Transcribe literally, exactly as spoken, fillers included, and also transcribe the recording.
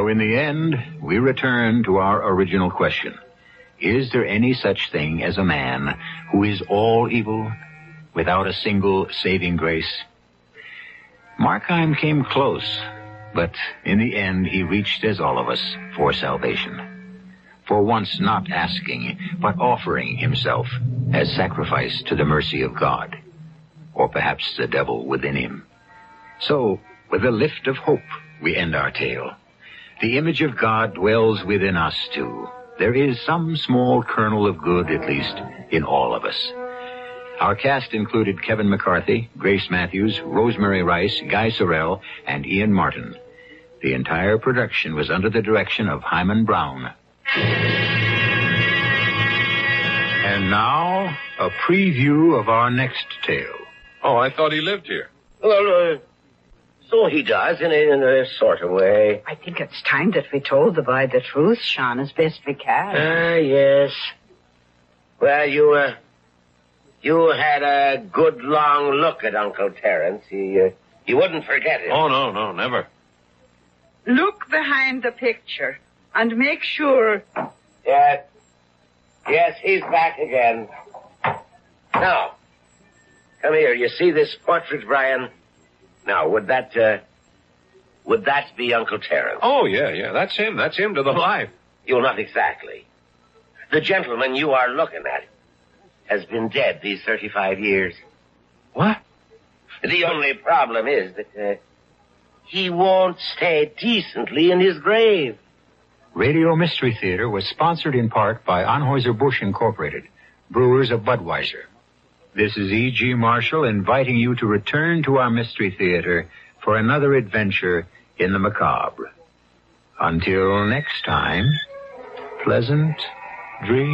So in the end, we return to our original question. Is there any such thing as a man who is all evil without a single saving grace? Markheim came close, but in the end he reached, as all of us, for salvation. For once not asking, but offering himself as sacrifice to the mercy of God, or perhaps the devil within him. So, with a lift of hope, we end our tale. The image of God dwells within us, too. There is some small kernel of good, at least, in all of us. Our cast included Kevin McCarthy, Grace Matthews, Rosemary Rice, Guy Sorrell, and Ian Martin. The entire production was under the direction of Hyman Brown. And now, a preview of our next tale. Oh, I thought he lived here. Well, uh, so he does, in a, in a sort of way. I think it's time that we told the boy the truth, Sean, as best we can. Ah, yes. Well, you, uh, you had a good long look at Uncle Terence. He, uh, you wouldn't forget it. Oh, no, no, never. Look behind the picture and make sure. Yes. Yes, he's back again. Now, come here. You see this portrait, Brian? Now, would that, uh, would that be Uncle Terence? Oh, yeah, yeah, that's him. That's him to the life. You, not exactly. The gentleman you are looking at has been dead these thirty-five years. What? The only problem is that, uh, he won't stay decently in his grave. Radio Mystery Theater was sponsored in part by Anheuser-Busch Incorporated, brewers of Budweiser. This is E G. Marshall inviting you to return to our Mystery Theater for another adventure in the macabre. Until next time, pleasant dreams.